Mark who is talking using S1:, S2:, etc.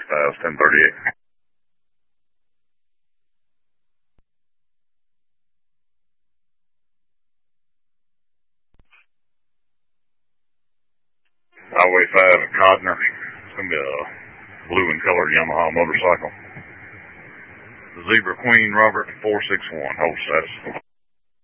S1: Styles 1038. Highway 5 at Codner. It's going to be a blue and colored Yamaha motorcycle. Zebra Queen Robert 461. Hold status.